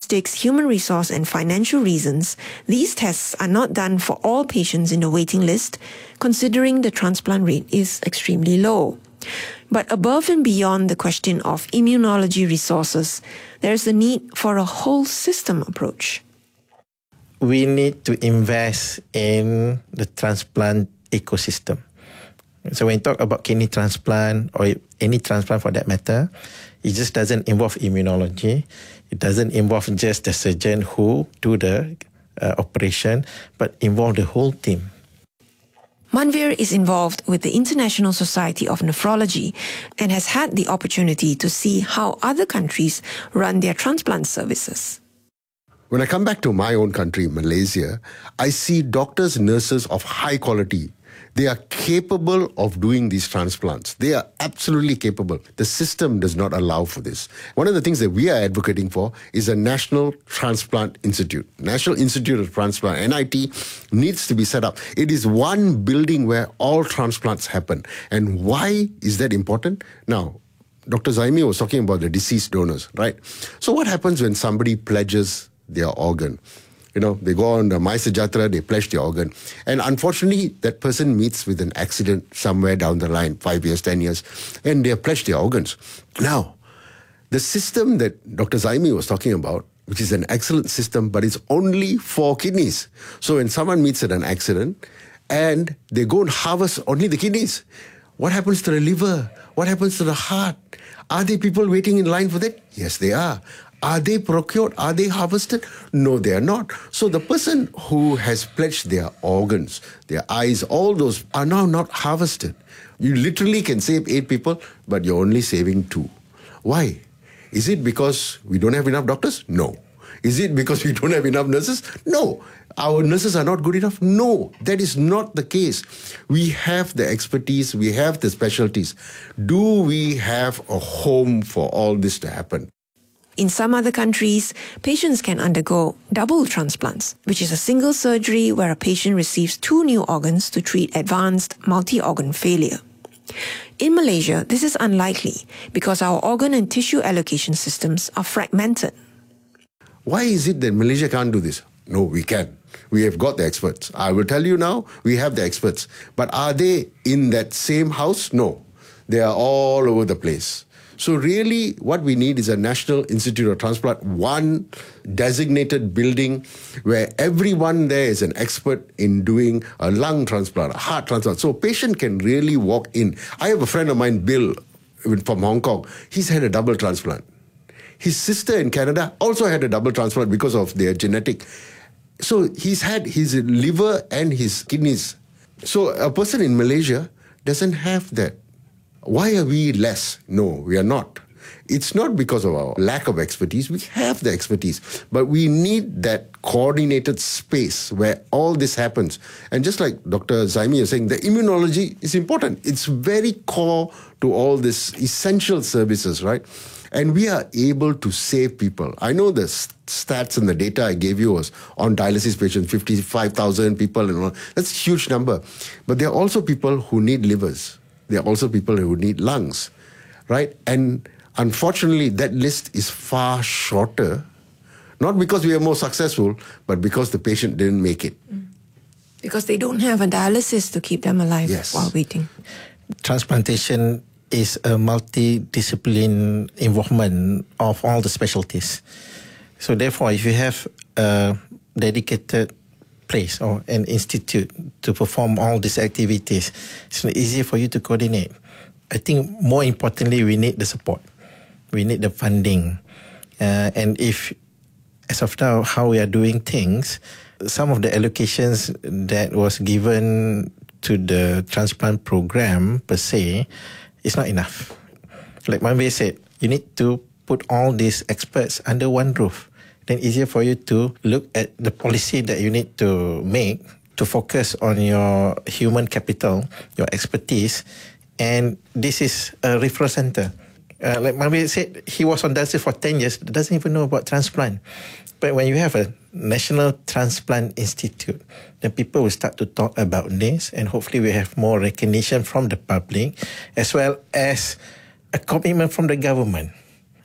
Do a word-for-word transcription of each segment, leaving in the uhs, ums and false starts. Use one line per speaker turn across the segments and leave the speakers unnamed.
logistics, human resource, and financial reasons, these tests are not done for all patients in the waiting list, considering the transplant rate is extremely low. But above and beyond the question of immunology resources, there is the need for a whole system approach.
We need to invest in the transplant ecosystem. So when you talk about kidney transplant or any transplant for that matter, it just doesn't involve immunology. It doesn't involve just the surgeon who do the uh, operation, but involve the whole team.
Manveer is involved with the International Society of Nephrology and has had the opportunity to see how other countries run their transplant services.
When I come back to my own country, Malaysia, I see doctors, nurses of high quality. They are capable of doing these transplants. They are absolutely capable. The system does not allow for this. One of the things that we are advocating for is a National Transplant Institute. National Institute of Transplant, N I T, needs to be set up. It is one building where all transplants happen. And why is that important? Now, Doctor Zaimi was talking about the deceased donors, right? So what happens when somebody pledges their organ? You know, they go on the MySejahtera, they pledge their organ. And unfortunately, that person meets with an accident somewhere down the line, five years, ten years, and they have pledged their organs. Now, the system that Doctor Zaimi was talking about, which is an excellent system, but it's only for kidneys. So when someone meets at an accident and they go and harvest only the kidneys, what happens to the liver? What happens to the heart? Are there people waiting in line for that? Yes, they are. Are they procured? Are they harvested? No, they are not. So the person who has pledged their organs, their eyes, all those are now not harvested. You literally can save eight people, but you're only saving two. Why? Is it because we don't have enough doctors? No. Is it because we don't have enough nurses? No. Our nurses are not good enough? No, that is not the case. We have the expertise, we have the specialties. Do we have a home for all this to happen?
In some other countries, patients can undergo double transplants, which is a single surgery where a patient receives two new organs to treat advanced multi-organ failure. In Malaysia, this is unlikely because our organ and tissue allocation systems are fragmented.
Why is it that Malaysia can't do this? No, we can. We have got the experts. I will tell you now, we have the experts. But are they in that same house? No. They are all over the place. So really, what we need is a National Institute of Transplant, one designated building where everyone there is an expert in doing a lung transplant, a heart transplant. So a patient can really walk in. I have a friend of mine, Bill, from Hong Kong. He's had a double transplant. His sister in Canada also had a double transplant because of their genetic. So he's had his liver and his kidneys. So a person in Malaysia doesn't have that. Why are we less? No, we are not. It's not because of our lack of expertise. We have the expertise. But we need that coordinated space where all this happens. And just like Doctor Zaimi is saying, the immunology is important. It's very core to all these essential services, right? And we are able to save people. I know the stats and the data I gave you was on dialysis patients, fifty-five thousand people and all. That's a huge number. But there are also people who need livers. There are also people who need lungs, right? And unfortunately, that list is far shorter, not because we are more successful, but because the patient didn't make it.
Because they don't have a dialysis to keep them alive
yes.
while waiting.
Transplantation is a multidiscipline involvement of all the specialties. So therefore, if you have a dedicated place or an institute to perform all these activities, it's easier for you to coordinate. I think more importantly, we need the support. We need the funding. Uh, and if, as of now, how we are doing things, some of the allocations that was given to the transplant program per se is not enough. Like Manveer said, you need to put all these experts under one roof. Then easier for you to look at the policy that you need to make to focus on your human capital, your expertise. And this is a referral center. Uh, like Manveer said, he was on dialysis for ten years, doesn't even know about transplant. But when you have a National Transplant Institute, then people will start to talk about this, and hopefully we have more recognition from the public, as well as a commitment from the government.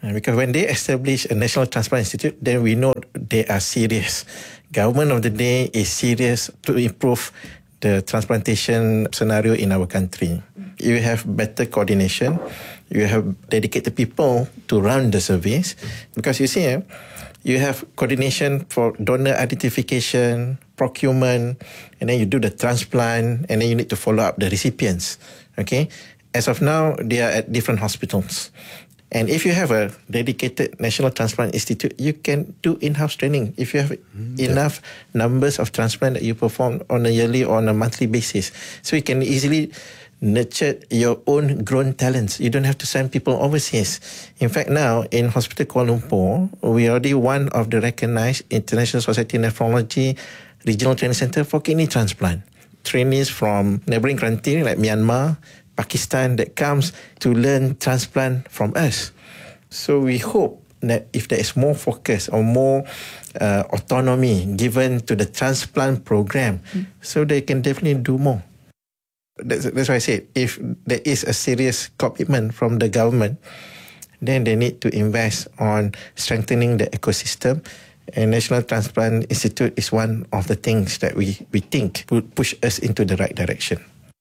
Because when they establish a National Transplant Institute, then we know they are serious. Government of the day is serious to improve the transplantation scenario in our country. You have better coordination. You have dedicated people to run the surveys. Because you see, you have coordination for donor identification, procurement, and then you do the transplant, and then you need to follow up the recipients. Okay? As of now, they are at different hospitals. And if you have a dedicated National Transplant Institute, you can do in-house training. If you have mm, enough yeah. numbers of transplant that you perform on a yearly or on a monthly basis. So you can easily nurture your own grown talents. You don't have to send people overseas. In fact, now in Hospital Kuala Lumpur, we are already one of the recognized International Society of Nephrology Regional Training Center for kidney transplant. Trainees from neighboring countries like Myanmar, Pakistan that comes to learn transplant from us. So we hope that if there is more focus or more uh, autonomy given to the transplant program, mm. so they can definitely do more. That's, that's why I said, if there is a serious commitment from the government, then they need to invest on strengthening the ecosystem. And National Transplant Institute is one of the things that we, we think would push us into the right direction.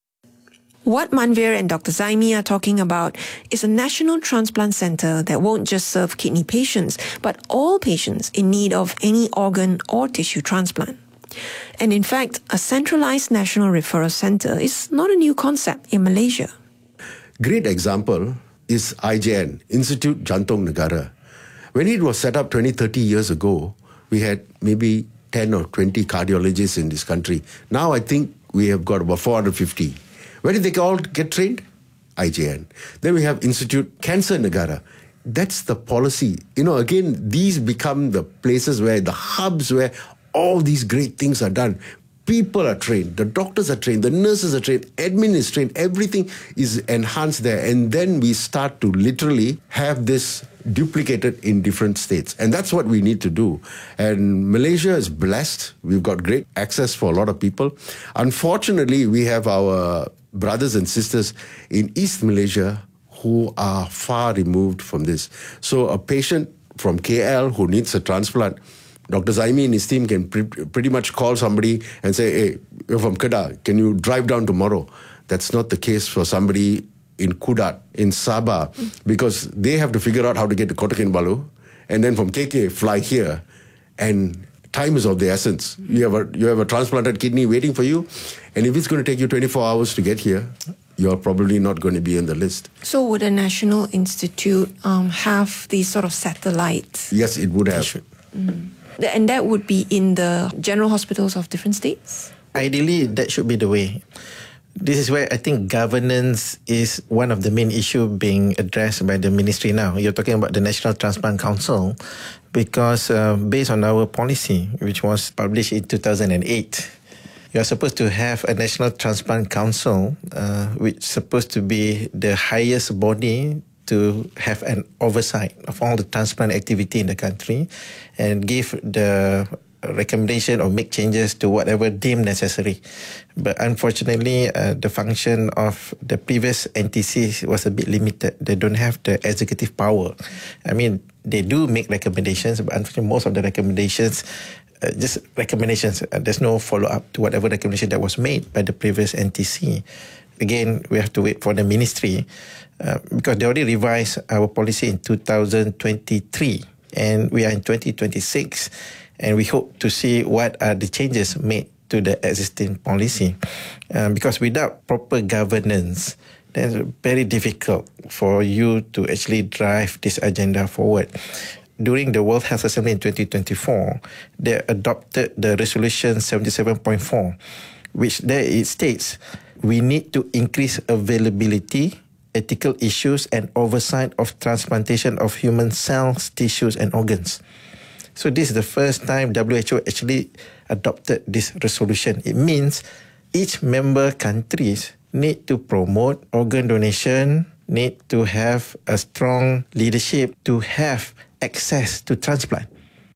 What Manveer and Doctor Zaimi are talking about is a national transplant center that won't just serve kidney patients, but all patients in need of any organ or tissue transplant. And in fact, a centralized national referral center is not a new concept in Malaysia.
Great example is I J N, Institute Jantung Negara. When it was set up twenty, thirty years ago, we had maybe ten or twenty cardiologists in this country. Now I think we have got about four hundred fifty. Where did they all get trained? I J N. Then we have Institute Cancer Negara. That's the policy. You know, again, these become the places where, the hubs where all these great things are done. People are trained, the doctors are trained, the nurses are trained, admin is trained, everything is enhanced there. And then we start to literally have this duplicated in different states. And that's what we need to do. And Malaysia is blessed. We've got great access for a lot of people. Unfortunately, we have our brothers and sisters in East Malaysia who are far removed from this. So a patient from K L who needs a transplant, Doctor Zaimi and his team can pre- pretty much call somebody and say, hey, you're from Kedah, can you drive down tomorrow? That's not the case for somebody in Kudat, in Sabah, because they have to figure out how to get to Kota Kinabalu, and then from K K fly here, and time is of the essence. You have a you have a transplanted kidney waiting for you, and if it's going to take you twenty-four hours to get here, you're probably not going to be in the list.
So would a national institute um, have these sort of satellites?
Yes, it would have.
Mm. And that would be in the general hospitals of different states?
Ideally, that should be the way. This is where I think governance is one of the main issues being addressed by the ministry now. You're talking about the National Transplant Council, because uh, based on our policy, which was published in two thousand eight, you are supposed to have a National Transplant Council, uh, which is supposed to be the highest body to have an oversight of all the transplant activity in the country and give the recommendation or make changes to whatever deemed necessary. But unfortunately, uh, the function of the previous N T C was a bit limited. They don't have the executive power. I mean, they do make recommendations, but unfortunately, most of the recommendations, uh, just recommendations. Uh, there's no follow-up to whatever recommendation that was made by the previous N T C. Again, we have to wait for the ministry uh, because they already revised our policy in two thousand twenty-three and we are in twenty twenty-six, and we hope to see what are the changes made to the existing policy. Um, because without proper governance, then it's very difficult for you to actually drive this agenda forward. During the World Health Assembly in twenty twenty-four, they adopted the Resolution seventy-seven point four, which there it states, we need to increase availability, ethical issues, and oversight of transplantation of human cells, tissues, and organs. So this is the first time W H O actually adopted this resolution. It means each member countries need to promote organ donation, need to have a strong leadership to have access to transplant.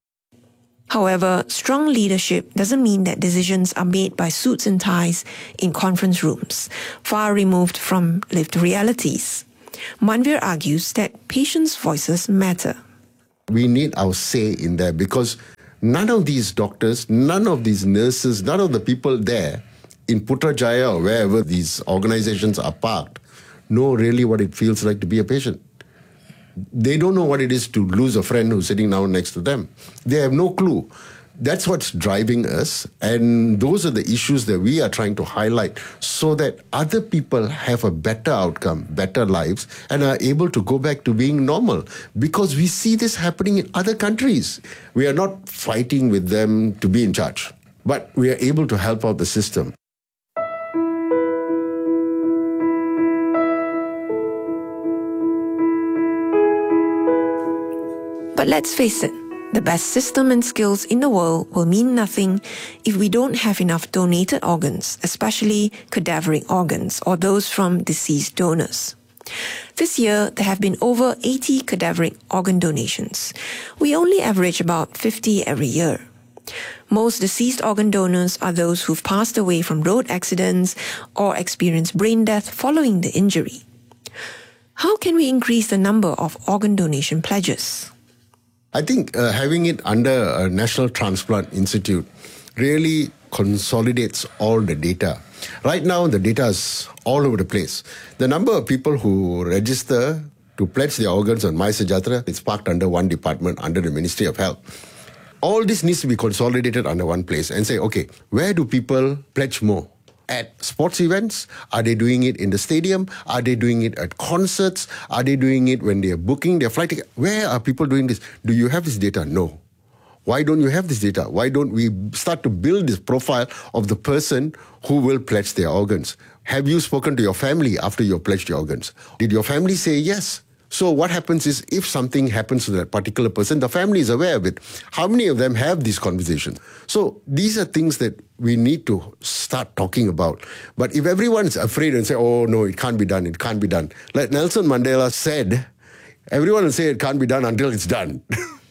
However, strong leadership doesn't mean that decisions are made by suits and ties in conference rooms, far removed from lived realities. Manvir argues that patients' voices matter.
We need our say in there because none of these doctors, none of these nurses, none of the people there in Putrajaya or wherever these organizations are parked know really what it feels like to be a patient. They don't know what it is to lose a friend who's sitting down next to them. They have no clue. That's what's driving us, and those are the issues that we are trying to highlight so that other people have a better outcome, better lives, and are able to go back to being normal. Because we see this happening in other countries. We are not fighting with them to be in charge, but we are able to help out the system.
But let's face it, the best system and skills in the world will mean nothing if we don't have enough donated organs, especially cadaveric organs or those from deceased donors. This year, there have been over eighty cadaveric organ donations. We only average about fifty every year. Most deceased organ donors are those who've passed away from road accidents or experienced brain death following the injury. How can we increase the number of organ donation pledges?
I think uh, having it under a National Transplant Institute really consolidates all the data. Right now, the data is all over the place. The number of people who register to pledge their organs on MySejahtera is parked under one department, under the Ministry of Health. All this needs to be consolidated under one place and say, okay, where do people pledge more? At sports events? Are they doing it in the stadium? Are they doing it at concerts? Are they doing it when they are booking their flight ticket? Where are people doing this? Do you have this data? No. Why don't you have this data? Why don't we start to build this profile of the person who will pledge their organs? Have you spoken to your family after you pledged your organs? Did your family say yes? So what happens is if something happens to that particular person, the family is aware of it. How many of them have these conversations? So these are things that we need to start talking about. But if everyone is afraid and say, oh no, it can't be done, it can't be done. Like Nelson Mandela said, everyone will say it can't be done until it's done.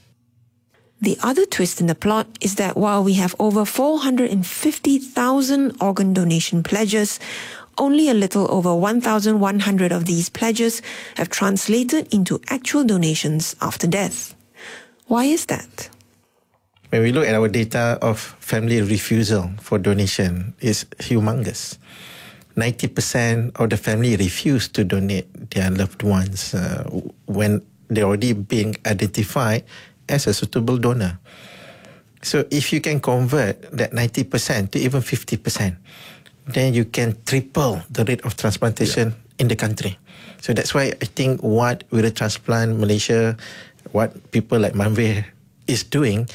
The other twist in the plot is that while we have over four hundred fifty thousand organ donation pledges, only a little over one thousand one hundred of these pledges have translated into actual donations after death. Why is that?
When we look at our data of family refusal for donation, it's humongous. ninety percent of the family refuse to donate their loved ones uh, when they're already being identified as a suitable donor. So if you can convert that ninety percent to even fifty percent, then you can triple the rate of transplantation yeah. in the country. So that's why I think what Wira Transplant Malaysia, what people like Manvir is doing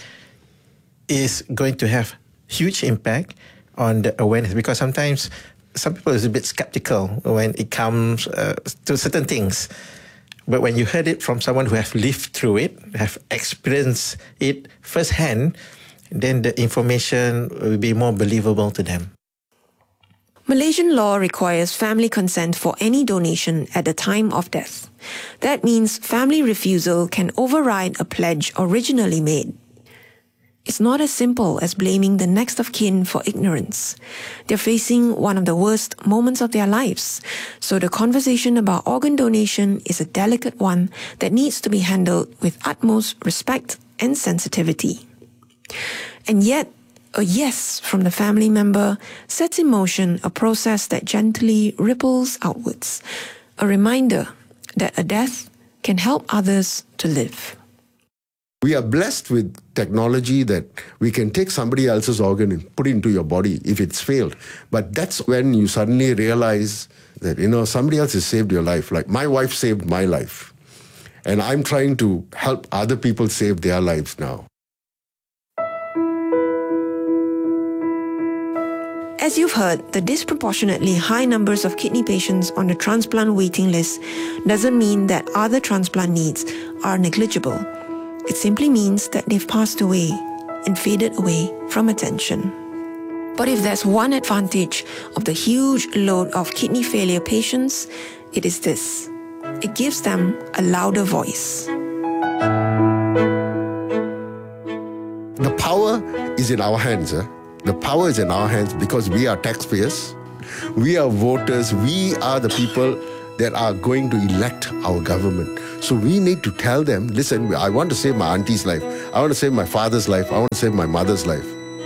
is going to have huge impact on the awareness, because sometimes some people is a bit skeptical when it comes uh, to certain things. But when you heard it from someone who have lived through it, have experienced it firsthand, then the information will be more believable to them.
Malaysian law requires family consent for any donation at the time of death. That means family refusal can override a pledge originally made. It's not as simple as blaming the next of kin for ignorance. They're facing one of the worst moments of their lives. So the conversation about organ donation is a delicate one that needs to be handled with utmost respect and sensitivity. And yet, a yes from the family member sets in motion a process that gently ripples outwards. A reminder that a death can help others to live.
We are blessed with technology that we can take somebody else's organ and put it into your body if it's failed. But that's when you suddenly realize that, you know, somebody else has saved your life. Like my wife saved my life. And I'm trying to help other people save their lives now.
As you've heard, the disproportionately high numbers of kidney patients on the transplant waiting list doesn't mean that other transplant needs are negligible. It simply means that they've passed away and faded away from attention. But if there's one advantage of the huge load of kidney failure patients, it is this. It gives them a louder voice.
The power is in our hands. Eh? The power is in our hands because we are taxpayers. We are voters. We are the people that are going to elect our government. So we need to tell them, listen, I want to save my auntie's life. I want to save my father's life. I want to save my mother's life.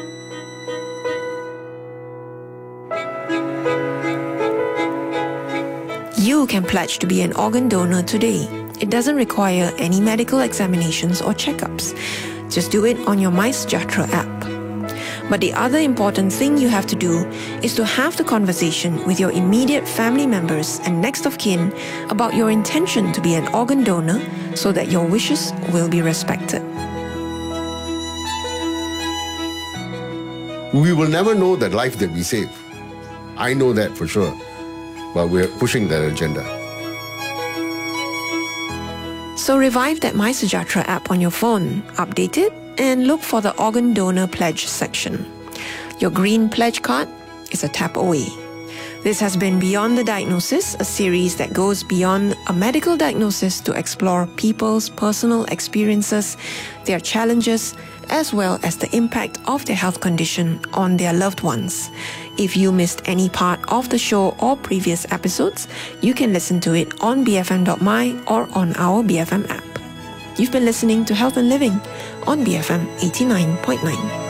You can pledge to be an organ donor today. It doesn't require any medical examinations or checkups. Just do it on your MySejahtera app. But the other important thing you have to do is to have the conversation with your immediate family members and next of kin about your intention to be an organ donor so that your wishes will be respected.
We will never know that life that we save. I know that for sure. But we're pushing that agenda.
So revive that MySejahtera app on your phone, update it, and look for the Organ Donor Pledge section. Your green pledge card is a tap away. This has been Beyond the Diagnosis, a series that goes beyond a medical diagnosis to explore people's personal experiences, their challenges, as well as the impact of their health condition on their loved ones. If you missed any part of the show or previous episodes, you can listen to it on b f m dot m y or on our B F M app. You've been listening to Health and Living on B F M eighty-nine point nine.